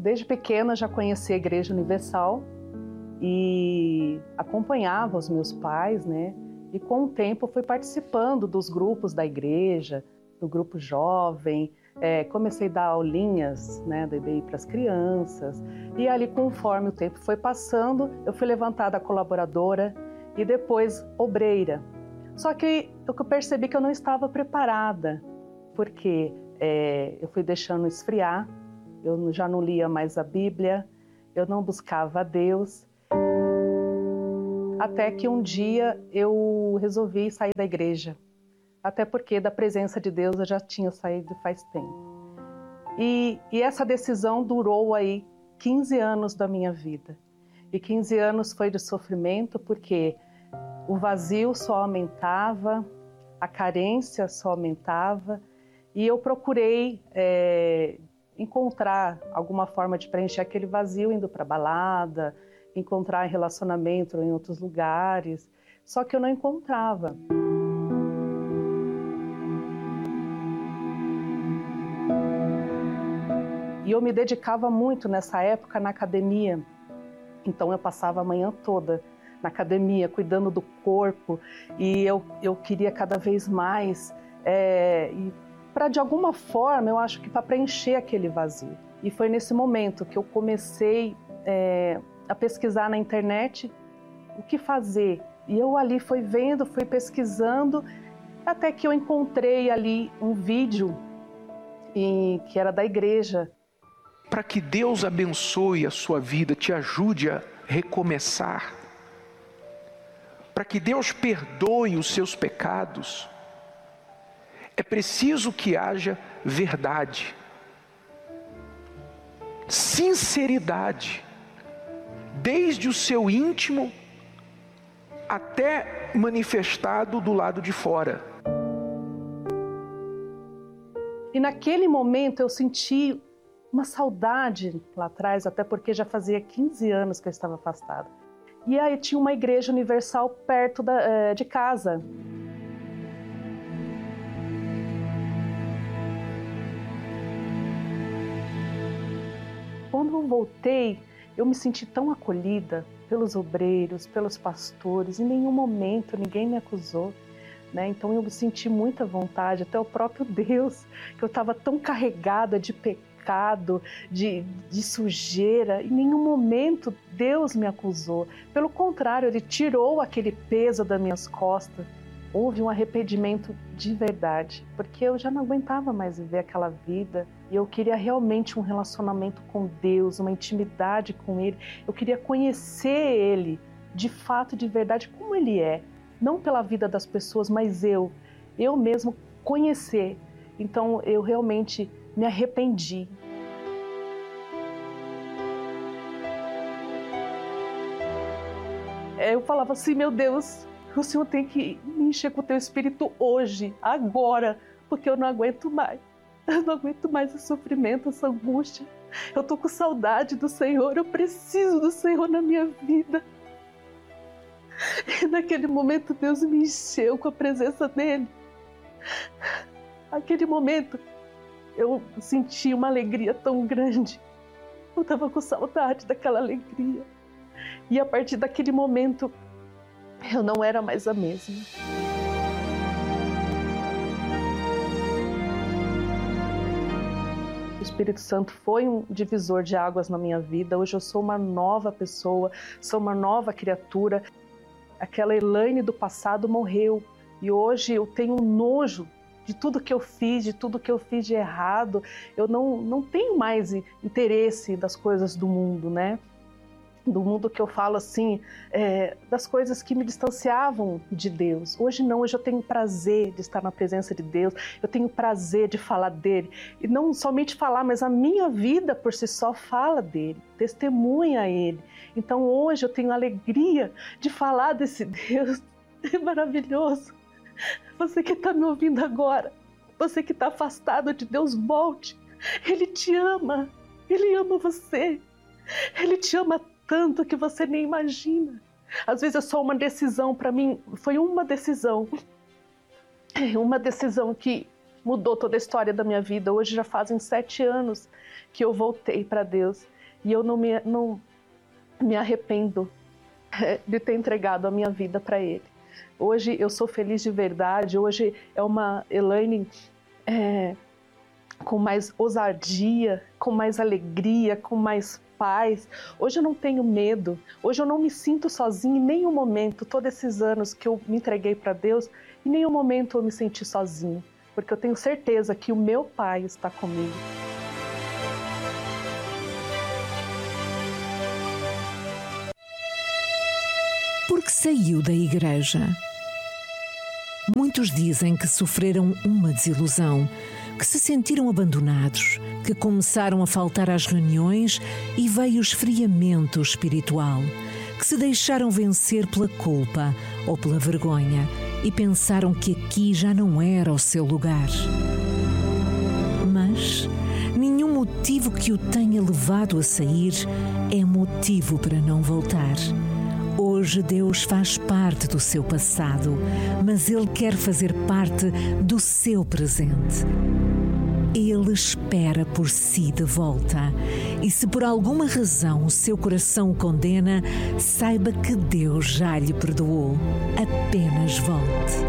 Desde pequena já conheci a Igreja Universal e acompanhava os meus pais, né? E com o tempo fui participando dos grupos da igreja, do grupo jovem, comecei a dar aulinhas, né, do EBI para as crianças. E ali, conforme o tempo foi passando, eu fui levantada colaboradora e depois obreira. Só que eu percebi que eu não estava preparada, porque eu fui deixando esfriar, eu já não lia mais a Bíblia, eu não buscava a Deus. Até que um dia eu resolvi sair da igreja. Até porque da presença de Deus eu já tinha saído faz tempo. E essa decisão durou aí 15 anos da minha vida. E 15 anos foi de sofrimento porque o vazio só aumentava, a carência só aumentava. E eu procurei encontrar alguma forma de preencher aquele vazio indo para balada, encontrar relacionamento em outros lugares, só que eu não encontrava. E eu me dedicava muito nessa época na academia, então eu passava a manhã toda na academia, cuidando do corpo, e eu queria cada vez mais, para de alguma forma, eu acho que para preencher aquele vazio. E foi nesse momento que eu comecei a pesquisar na internet o que fazer. E eu ali fui vendo, fui pesquisando, até que eu encontrei ali um vídeo que era da igreja. Para que Deus abençoe a sua vida, te ajude a recomeçar, para que Deus perdoe os seus pecados, é preciso que haja verdade, sinceridade, desde o seu íntimo até manifestado do lado de fora. E naquele momento eu senti uma saudade lá atrás, até porque já fazia 15 anos que eu estava afastada. E aí tinha uma igreja universal perto de casa. Quando eu voltei, eu me senti tão acolhida pelos obreiros, pelos pastores. Em nenhum momento ninguém me acusou, né? Então eu me senti muita vontade, até o próprio Deus, que eu estava tão carregada de pecado, de sujeira. Em nenhum momento Deus me acusou. Pelo contrário, Ele tirou aquele peso das minhas costas. Houve um arrependimento de verdade, porque eu já não aguentava mais viver aquela vida. E eu queria realmente um relacionamento com Deus, uma intimidade com Ele. Eu queria conhecer Ele, de fato, de verdade, como Ele é. Não pela vida das pessoas, mas eu mesmo conhecer. Então eu realmente me arrependi. Eu falava assim, meu Deus, o Senhor tem que me encher com o teu Espírito hoje, agora, porque eu não aguento mais. Eu não aguento mais esse sofrimento, essa angústia. Eu tô com saudade do Senhor, eu preciso do Senhor na minha vida. E naquele momento Deus me encheu com a presença dEle. Naquele momento eu senti uma alegria tão grande. Eu estava com saudade daquela alegria. E a partir daquele momento eu não era mais a mesma. O Espírito Santo foi um divisor de águas na minha vida. Hoje eu sou uma nova pessoa, sou uma nova criatura. Aquela Elaine do passado morreu e hoje eu tenho nojo de tudo que eu fiz, de tudo que eu fiz de errado. Eu não tenho mais interesse das coisas do mundo, né? Do mundo que eu falo assim, das coisas que me distanciavam de Deus. Hoje não, hoje eu tenho prazer de estar na presença de Deus, eu tenho prazer de falar dEle. E não somente falar, mas a minha vida por si só fala dEle, testemunha Ele. Então hoje eu tenho alegria de falar desse Deus maravilhoso. Você que está me ouvindo agora, você que está afastado de Deus, volte. Ele te ama, Ele ama você, Ele te ama tanto que você nem imagina. Às vezes é só uma decisão, para mim foi uma decisão que mudou toda a história da minha vida. Hoje já fazem 7 anos que eu voltei para Deus E eu não me arrependo de ter entregado a minha vida para Ele. Hoje eu sou feliz de verdade, hoje é uma Elaine com mais ousadia, com mais alegria, com mais paz. Hoje eu não tenho medo, hoje eu não me sinto sozinha em nenhum momento. Todos esses anos que eu me entreguei para Deus, em nenhum momento eu me senti sozinha, porque eu tenho certeza que o meu Pai está comigo. Porque saiu da igreja. Muitos dizem que sofreram uma desilusão, que se sentiram abandonados, que começaram a faltar às reuniões e veio o esfriamento espiritual, que se deixaram vencer pela culpa ou pela vergonha e pensaram que aqui já não era o seu lugar. Mas nenhum motivo que o tenha levado a sair é motivo para não voltar. Hoje Deus faz parte do seu passado, mas Ele quer fazer parte do seu presente. Ele espera por si de volta. E se por alguma razão o seu coração o condena, saiba que Deus já lhe perdoou. Apenas volte.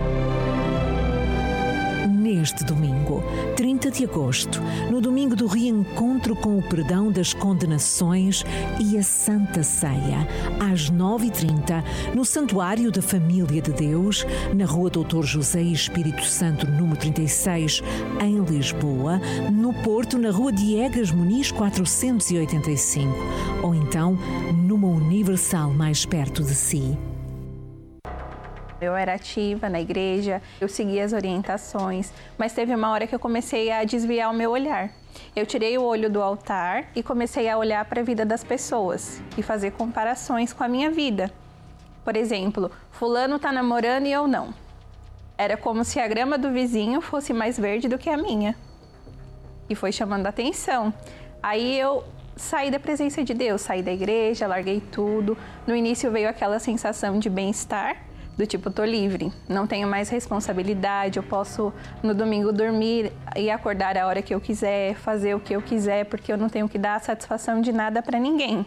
Neste domingo, 30 de agosto, no domingo do reencontro com o perdão das condenações e a Santa Ceia, às 9h30, no Santuário da Família de Deus, na Rua Doutor José Espírito Santo, número 36, em Lisboa, no Porto, na Rua Diegas Muniz 485, ou então numa Universal mais perto de si. Eu era ativa na igreja, eu seguia as orientações, mas teve uma hora que eu comecei a desviar o meu olhar. Eu tirei o olho do altar e comecei a olhar para a vida das pessoas e fazer comparações com a minha vida. Por exemplo, fulano está namorando e eu não. Era como se a grama do vizinho fosse mais verde do que a minha. E foi chamando a atenção. Aí eu saí da presença de Deus, saí da igreja, larguei tudo. No início veio aquela sensação de bem-estar, do tipo, tô livre, não tenho mais responsabilidade, eu posso no domingo dormir e acordar a hora que eu quiser, fazer o que eu quiser, porque eu não tenho que dar satisfação de nada para ninguém.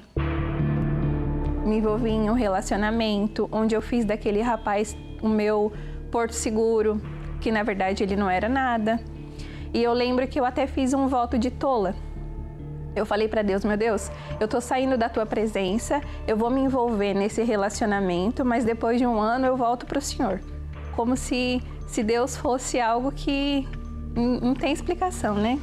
Me envolvi em um relacionamento onde eu fiz daquele rapaz o meu porto seguro, que na verdade ele não era nada. E eu lembro que eu até fiz um voto de tola. Eu falei para Deus, meu Deus, eu tô saindo da tua presença, eu vou me envolver nesse relacionamento, mas depois de um ano eu volto pro Senhor. Como se Deus fosse algo que não tem explicação, né?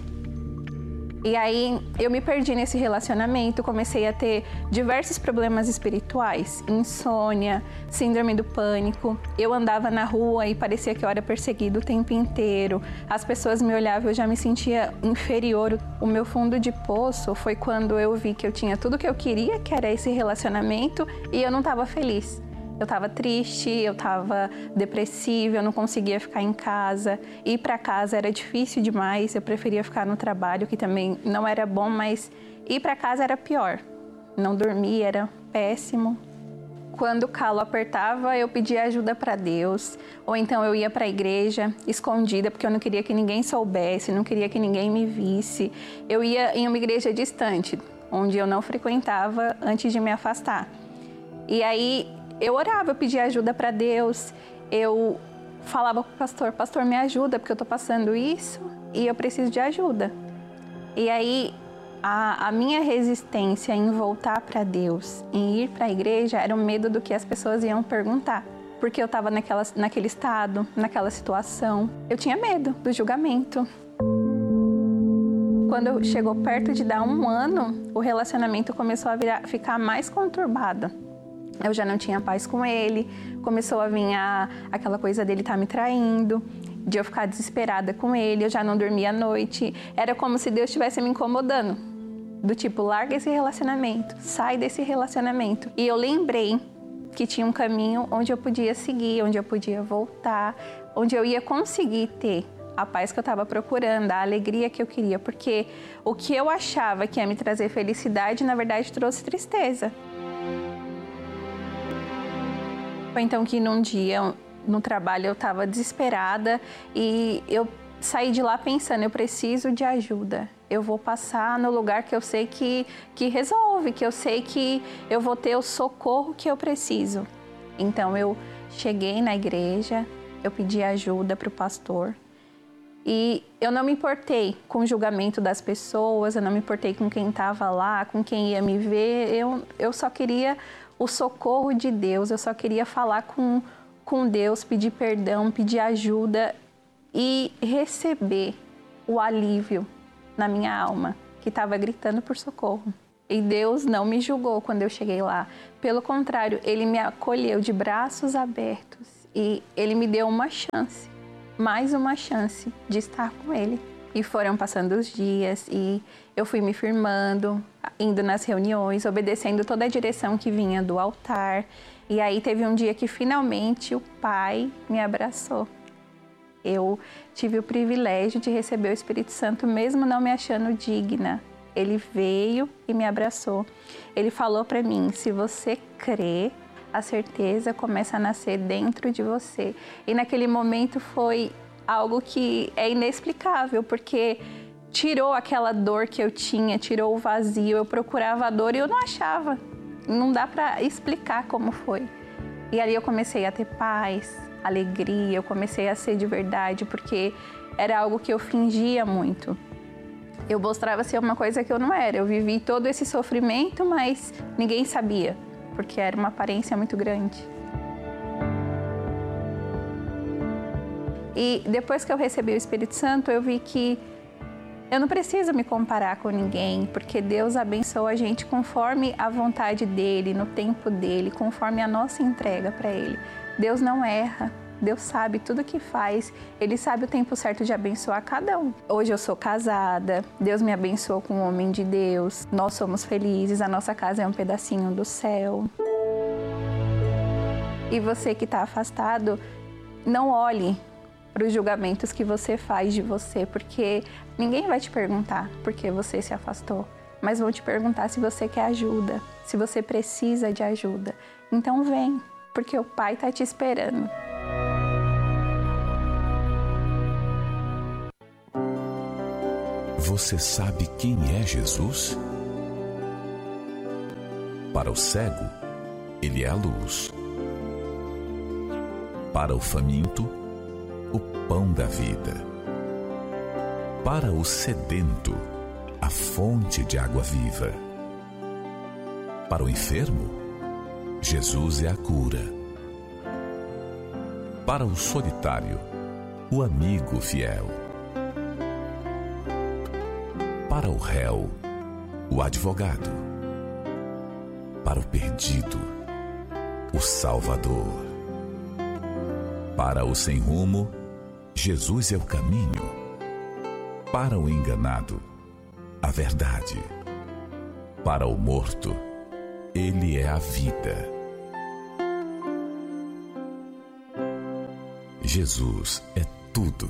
E aí eu me perdi nesse relacionamento, comecei a ter diversos problemas espirituais, insônia, síndrome do pânico. Eu andava na rua e parecia que eu era perseguida o tempo inteiro. As pessoas me olhavam e eu já me sentia inferior. O meu fundo de poço foi quando eu vi que eu tinha tudo que eu queria, que era esse relacionamento, e eu não estava feliz. Eu estava triste, eu estava depressiva, eu não conseguia ficar em casa. Ir para casa era difícil demais, eu preferia ficar no trabalho, que também não era bom, mas ir para casa era pior. Não dormir era péssimo. Quando o calo apertava, eu pedia ajuda para Deus. Ou então eu ia para a igreja escondida, porque eu não queria que ninguém soubesse, não queria que ninguém me visse. Eu ia em uma igreja distante, onde eu não frequentava antes de me afastar. E aí eu orava, eu pedia ajuda para Deus, eu falava para o pastor, pastor, me ajuda, porque eu estou passando isso e eu preciso de ajuda. E aí a minha resistência em voltar para Deus, em ir para a igreja, era o medo do que as pessoas iam perguntar. Porque eu estava naquele estado, naquela situação. Eu tinha medo do julgamento. Quando chegou perto de dar 1 ano, o relacionamento começou a ficar mais conturbado. Eu já não tinha paz com ele, começou a vir aquela coisa dele estar me traindo, de eu ficar desesperada com ele, eu já não dormia à noite. Era como se Deus estivesse me incomodando, do tipo, larga esse relacionamento, sai desse relacionamento. E eu lembrei que tinha um caminho onde eu podia seguir, onde eu podia voltar, onde eu ia conseguir ter a paz que eu estava procurando, a alegria que eu queria, porque o que eu achava que ia me trazer felicidade, na verdade, trouxe tristeza. Foi então que num dia, no trabalho, eu estava desesperada e eu saí de lá pensando, eu preciso de ajuda. Eu vou passar no lugar que eu sei que resolve, que eu sei que eu vou ter o socorro que eu preciso. Então eu cheguei na igreja, eu pedi ajuda para o pastor. E eu não me importei com o julgamento das pessoas, eu não me importei com quem estava lá, com quem ia me ver. Eu só queria o socorro de Deus, eu só queria falar com Deus, pedir perdão, pedir ajuda e receber o alívio na minha alma, que estava gritando por socorro. E Deus não me julgou quando eu cheguei lá. Pelo contrário, Ele me acolheu de braços abertos e Ele me deu uma chance. Mais uma chance de estar com Ele. E foram passando os dias e eu fui me firmando, indo nas reuniões, obedecendo toda a direção que vinha do altar. E aí teve um dia que finalmente o Pai me abraçou. Eu tive o privilégio de receber o Espírito Santo mesmo não me achando digna. Ele veio e me abraçou. Ele falou para mim, se você crê, a certeza começa a nascer dentro de você. E naquele momento foi algo que é inexplicável, porque tirou aquela dor que eu tinha, tirou o vazio. Eu procurava a dor e eu não achava. Não dá para explicar como foi. E ali eu comecei a ter paz, alegria, eu comecei a ser de verdade, porque era algo que eu fingia muito. Eu mostrava ser uma coisa que eu não era. Eu vivi todo esse sofrimento, mas ninguém sabia, porque era uma aparência muito grande. E depois que eu recebi o Espírito Santo, eu vi que eu não preciso me comparar com ninguém, porque Deus abençoa a gente conforme a vontade dEle, no tempo dEle, conforme a nossa entrega para Ele. Deus não erra, Deus sabe tudo o que faz, Ele sabe o tempo certo de abençoar cada um. Hoje eu sou casada, Deus me abençoou com um homem de Deus, nós somos felizes, a nossa casa é um pedacinho do céu. E você que está afastado, não olhe para os julgamentos que você faz de você, porque ninguém vai te perguntar por que você se afastou, mas vão te perguntar se você quer ajuda, se você precisa de ajuda. Então vem, porque o Pai está te esperando. Você sabe quem é Jesus? Para o cego, Ele é a luz. Para o faminto, o pão da vida. Para o sedento, a fonte de água viva. Para o enfermo, Jesus é a cura. Para o solitário, o amigo fiel. Para o réu, o advogado. Para o perdido, o Salvador. Para o sem rumo, Jesus é o caminho. Para o enganado, a verdade. Para o morto, Ele é a vida. Jesus é tudo.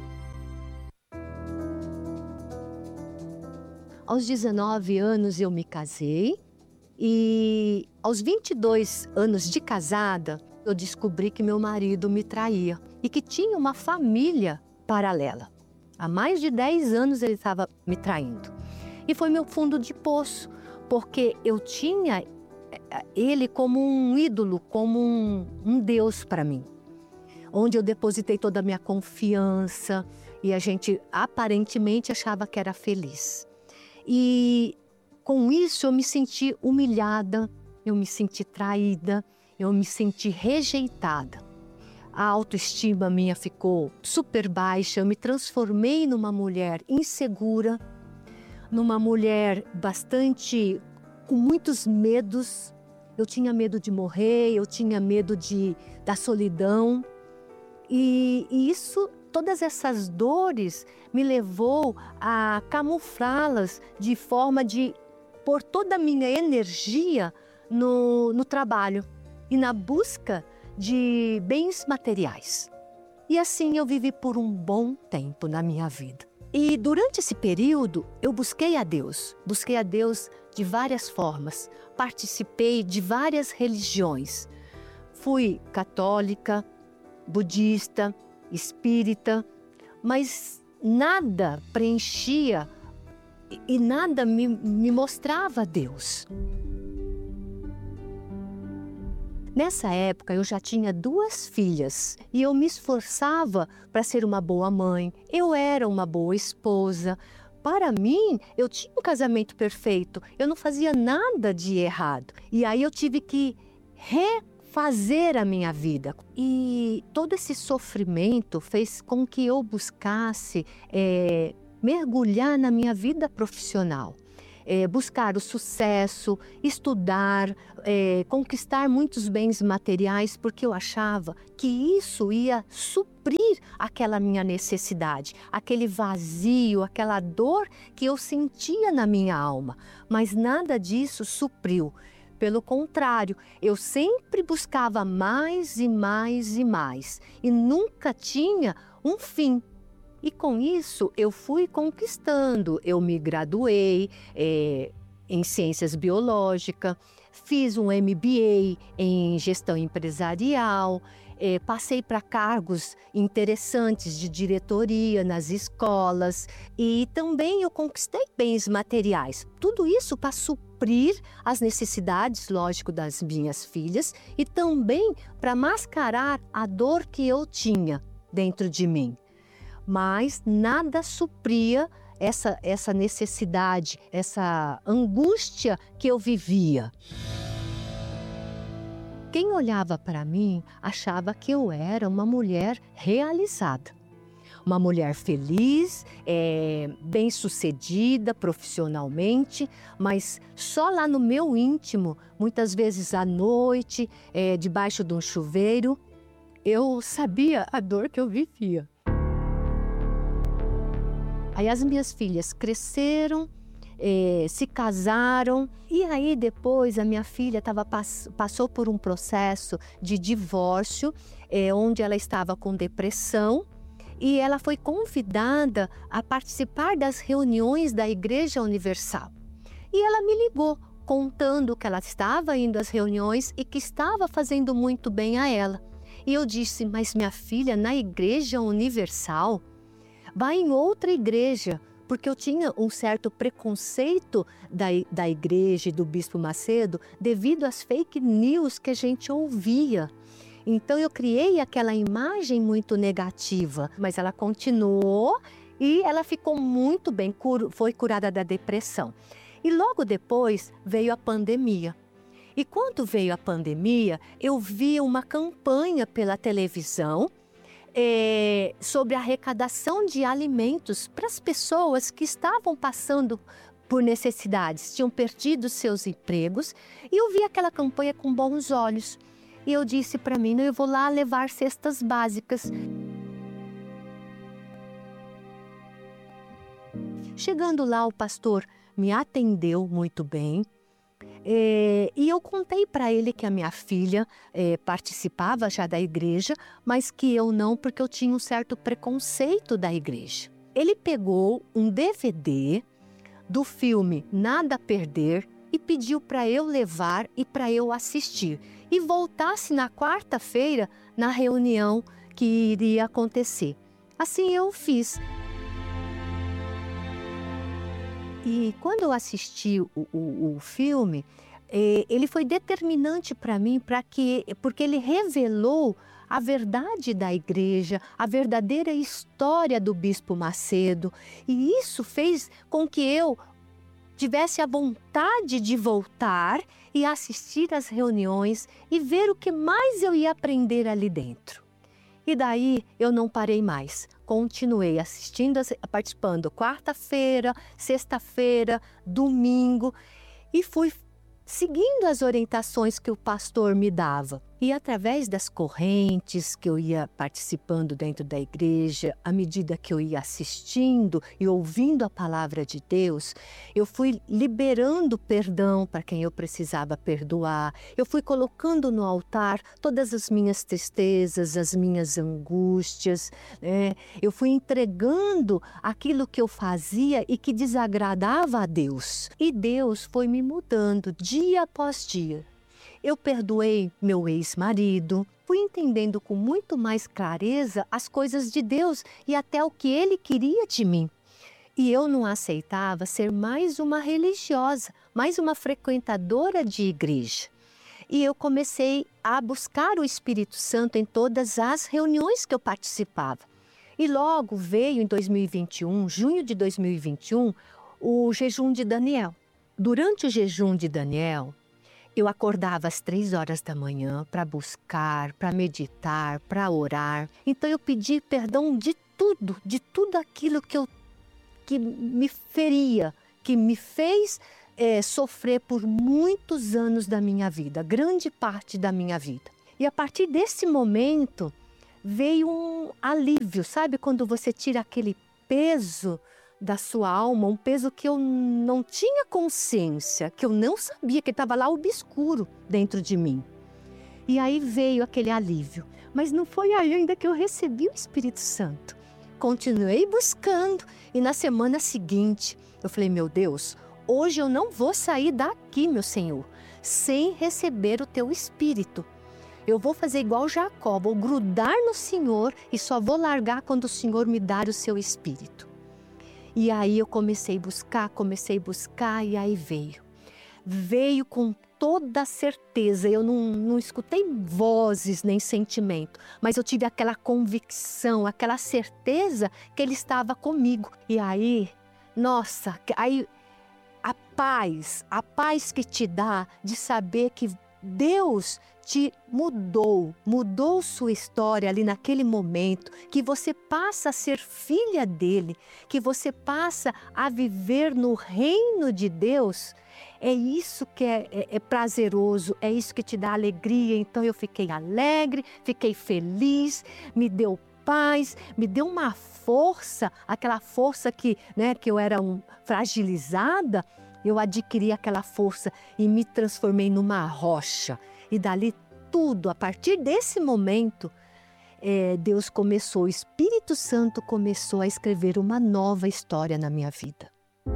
Aos 19 anos eu me casei e aos 22 anos de casada eu descobri que meu marido me traía e que tinha uma família paralela. Há mais de 10 anos ele estava me traindo. E foi meu fundo de poço, porque eu tinha ele como um ídolo, como um Deus para mim. Onde eu depositei toda a minha confiança e a gente aparentemente achava que era feliz. E com isso eu me senti humilhada, eu me senti traída, eu me senti rejeitada. A autoestima minha ficou super baixa, eu me transformei numa mulher insegura, numa mulher com muitos medos. Eu tinha medo de morrer, eu tinha medo da solidão. E todas essas dores me levou a camuflá-las de forma de pôr toda a minha energia no trabalho e na busca de bens materiais. E assim eu vivi por um bom tempo na minha vida. E durante esse período eu busquei a Deus de várias formas, participei de várias religiões. Fui católica, budista, espírita, mas nada preenchia e nada me mostrava Deus. Nessa época eu já tinha 2 filhas e eu me esforçava para ser uma boa mãe, eu era uma boa esposa. Para mim, eu tinha um casamento perfeito, eu não fazia nada de errado. E aí eu tive que refazer a minha vida. E todo esse sofrimento fez com que eu buscasse mergulhar na minha vida profissional. Buscar o sucesso, estudar, conquistar muitos bens materiais, porque eu achava que isso ia suprir aquela minha necessidade, aquele vazio, aquela dor que eu sentia na minha alma. Mas nada disso supriu. Pelo contrário, eu sempre buscava mais e mais e mais, e nunca tinha um fim. E com isso eu fui conquistando, eu me graduei em Ciências Biológicas, fiz um MBA em Gestão Empresarial, passei para cargos interessantes de diretoria nas escolas e também eu conquistei bens materiais. Tudo isso para suprir as necessidades, lógico, das minhas filhas e também para mascarar a dor que eu tinha dentro de mim. Mas nada supria essa necessidade, essa angústia que eu vivia. Quem olhava para mim achava que eu era uma mulher realizada. Uma mulher feliz, bem-sucedida profissionalmente, mas só lá no meu íntimo, muitas vezes à noite, debaixo de um chuveiro, eu sabia a dor que eu vivia. Aí as minhas filhas cresceram, se casaram e aí depois a minha filha passou por um processo de divórcio, onde ela estava com depressão e ela foi convidada a participar das reuniões da Igreja Universal. E ela me ligou contando que ela estava indo às reuniões e que estava fazendo muito bem a ela. E eu disse, mas minha filha, na Igreja Universal? Vai em outra igreja, porque eu tinha um certo preconceito da igreja e do Bispo Macedo devido às fake news que a gente ouvia. Então eu criei aquela imagem muito negativa, mas ela continuou e ela ficou muito bem, foi curada da depressão. E logo depois veio a pandemia. E quando veio a pandemia, eu vi uma campanha pela televisão sobre a arrecadação de alimentos para as pessoas que estavam passando por necessidades, tinham perdido seus empregos, e eu vi aquela campanha com bons olhos. E eu disse para mim, eu vou lá levar cestas básicas. Chegando lá, o pastor me atendeu muito bem. E eu contei para ele que a minha filha participava já da igreja, mas que eu não, porque eu tinha um certo preconceito da igreja. Ele pegou um DVD do filme Nada a Perder e pediu para eu levar e para eu assistir. E voltasse na quarta-feira na reunião que iria acontecer. Assim eu fiz. E quando eu assisti o filme, ele foi determinante para mim, porque ele revelou a verdade da igreja, a verdadeira história do Bispo Macedo. E isso fez com que eu tivesse a vontade de voltar e assistir às reuniões e ver o que mais eu ia aprender ali dentro. E daí eu não parei mais. Continuei assistindo, participando quarta-feira, sexta-feira, domingo e fui seguindo as orientações que o pastor me dava. E através das correntes que eu ia participando dentro da igreja, à medida que eu ia assistindo e ouvindo a palavra de Deus, eu fui liberando perdão para quem eu precisava perdoar. Eu fui colocando no altar todas as minhas tristezas, as minhas angústias, né? Eu fui entregando aquilo que eu fazia e que desagradava a Deus. E Deus foi me mudando dia após dia. Eu perdoei meu ex-marido, fui entendendo com muito mais clareza as coisas de Deus e até o que Ele queria de mim. E eu não aceitava ser mais uma religiosa, mais uma frequentadora de igreja. E eu comecei a buscar o Espírito Santo em todas as reuniões que eu participava. E logo veio em 2021, junho de 2021, o jejum de Daniel. Durante o jejum de Daniel, eu acordava às 3 horas da manhã para buscar, para meditar, para orar. Então eu pedi perdão de tudo aquilo que me feria, que me fez sofrer por muitos anos da minha vida, grande parte da minha vida. E a partir desse momento veio um alívio, sabe? Quando você tira aquele peso da sua alma, um peso que eu não tinha consciência, que eu não sabia, que estava lá obscuro dentro de mim. E aí veio aquele alívio. Mas não foi aí ainda que eu recebi o Espírito Santo. Continuei buscando e na semana seguinte eu falei, meu Deus, hoje eu não vou sair daqui, meu Senhor, sem receber o Teu Espírito. Eu vou fazer igual Jacó, vou grudar no Senhor e só vou largar quando o Senhor me dar o Seu Espírito. E aí eu comecei a buscar e aí veio. Veio com toda certeza, eu não escutei vozes nem sentimento, mas eu tive aquela convicção, aquela certeza que Ele estava comigo. E aí, nossa, aí a paz que te dá de saber que Deus te mudou sua história ali naquele momento, que você passa a ser filha dele, que você passa a viver no reino de Deus. É isso que é prazeroso, é isso que te dá alegria. Então eu fiquei alegre, fiquei feliz, me deu paz, me deu uma força, aquela força que eu era fragilizada, eu adquiri aquela força e me transformei numa rocha. E dali tudo, a partir desse momento, Deus começou, o Espírito Santo começou a escrever uma nova história na minha vida.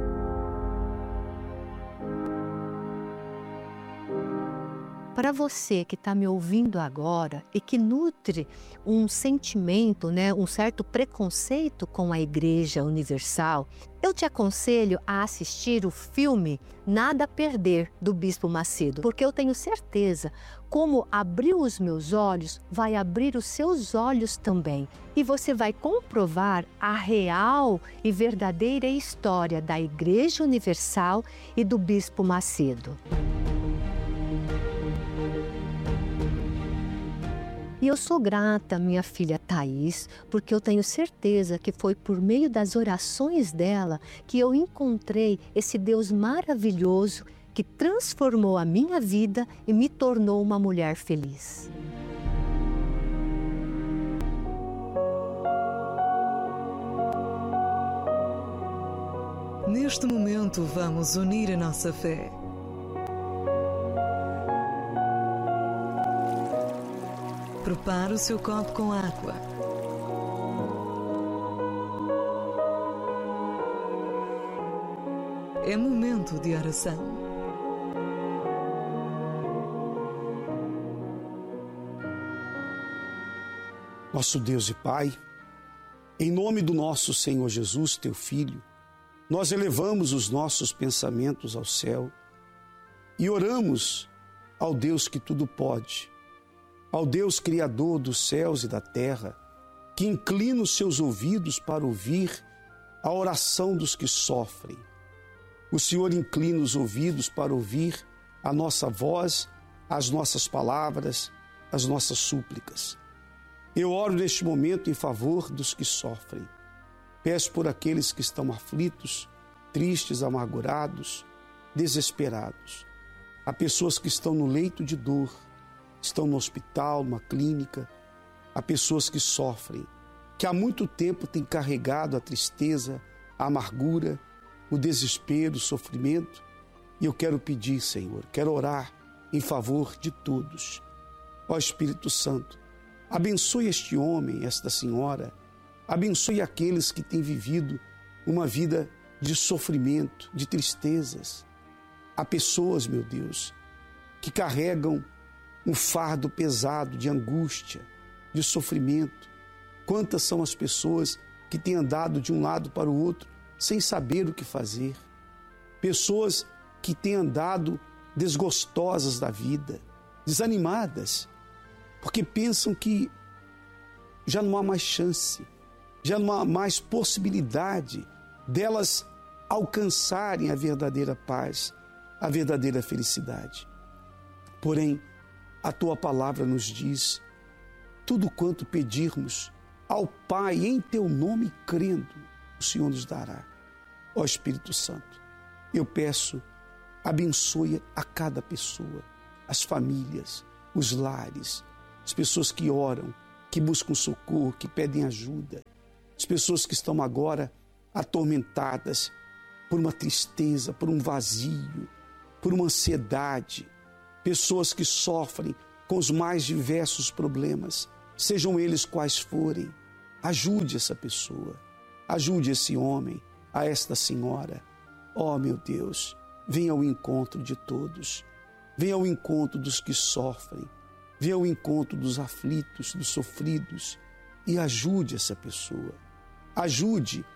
Para você que está me ouvindo agora e que nutre um sentimento, um certo preconceito com a Igreja Universal, eu te aconselho a assistir o filme Nada a Perder, do Bispo Macedo, porque eu tenho certeza, como abriu os meus olhos, vai abrir os seus olhos também. E você vai comprovar a real e verdadeira história da Igreja Universal e do Bispo Macedo. E eu sou grata à minha filha Thaís, porque eu tenho certeza que foi por meio das orações dela que eu encontrei esse Deus maravilhoso que transformou a minha vida e me tornou uma mulher feliz. Neste momento, vamos unir a nossa fé. Prepare o seu copo com água. É momento de oração. Nosso Deus e Pai, em nome do nosso Senhor Jesus, Teu Filho, nós elevamos os nossos pensamentos ao céu e oramos ao Deus que tudo pode, ao Deus Criador dos céus e da terra, que inclina os seus ouvidos para ouvir a oração dos que sofrem. O Senhor inclina os ouvidos para ouvir a nossa voz, as nossas palavras, as nossas súplicas. Eu oro neste momento em favor dos que sofrem. Peço por aqueles que estão aflitos, tristes, amargurados, desesperados. Há pessoas que estão no leito de dor, estão no hospital, numa clínica. Há pessoas que sofrem, que há muito tempo têm carregado a tristeza, a amargura, o desespero, o sofrimento. E eu quero pedir, Senhor, quero orar em favor de todos. Ó Espírito Santo, abençoe este homem, esta senhora, abençoe aqueles que têm vivido uma vida de sofrimento, de tristezas. Há pessoas, meu Deus, que carregam um fardo pesado de angústia, de sofrimento. Quantas são as pessoas que têm andado de um lado para o outro sem saber o que fazer? Pessoas que têm andado desgostosas da vida, desanimadas, porque pensam que já não há mais chance, já não há mais possibilidade delas alcançarem a verdadeira paz, a verdadeira felicidade. Porém, a tua palavra nos diz: tudo quanto pedirmos ao Pai em teu nome, crendo, o Senhor nos dará. Ó Espírito Santo, eu peço, abençoe a cada pessoa, as famílias, os lares, as pessoas que oram, que buscam socorro, que pedem ajuda, as pessoas que estão agora atormentadas por uma tristeza, por um vazio, por uma ansiedade, pessoas que sofrem com os mais diversos problemas, sejam eles quais forem. Ajude essa pessoa, ajude esse homem, a esta senhora. Ó meu Deus, venha ao encontro de todos, venha ao encontro dos que sofrem, venha ao encontro dos aflitos, dos sofridos e ajude essa pessoa. Ajude,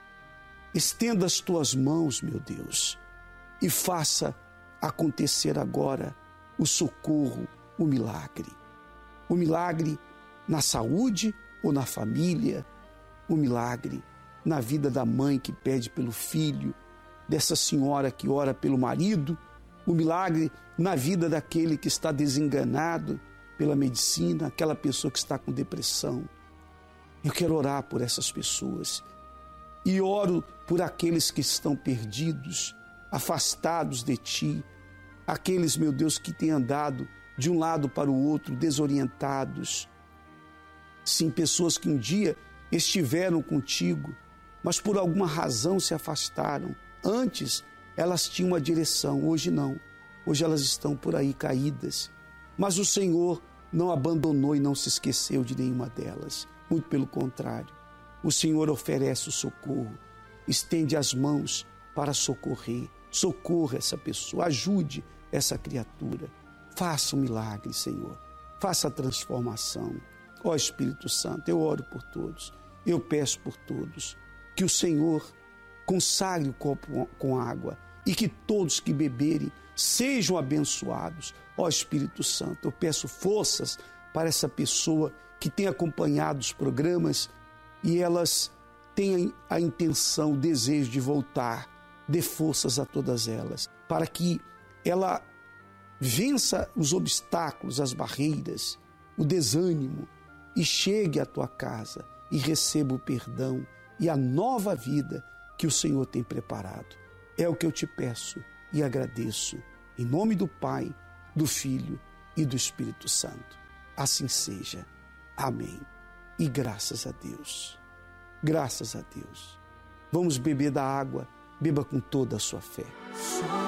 estenda as tuas mãos, meu Deus, e faça acontecer agora o socorro, o milagre. O milagre na saúde ou na família, o milagre na vida da mãe que pede pelo filho, dessa senhora que ora pelo marido, o milagre na vida daquele que está desenganado pela medicina, aquela pessoa que está com depressão. Eu quero orar por essas pessoas e oro por aqueles que estão perdidos, afastados de ti, aqueles, meu Deus, que têm andado de um lado para o outro, desorientados. Sim, pessoas que um dia estiveram contigo, mas por alguma razão se afastaram. Antes elas tinham uma direção, hoje não. Hoje elas estão por aí caídas. Mas o Senhor não abandonou e não se esqueceu de nenhuma delas. Muito pelo contrário, o Senhor oferece o socorro, estende as mãos para socorrer. Socorra essa pessoa, ajude essa criatura. Faça um milagre, Senhor. Faça a transformação. Ó Espírito Santo, eu oro por todos. Eu peço por todos que o Senhor consagre o copo com água e que todos que beberem sejam abençoados. Ó Espírito Santo, eu peço forças para essa pessoa que tem acompanhado os programas e elas têm a intenção, o desejo de voltar. Dê forças a todas elas, para que ela vença os obstáculos, as barreiras, o desânimo e chegue à tua casa e receba o perdão e a nova vida que o Senhor tem preparado. É o que eu te peço e agradeço, em nome do Pai, do Filho e do Espírito Santo. Assim seja. Amém. E graças a Deus. Graças a Deus. Vamos beber da água. Beba com toda a sua fé.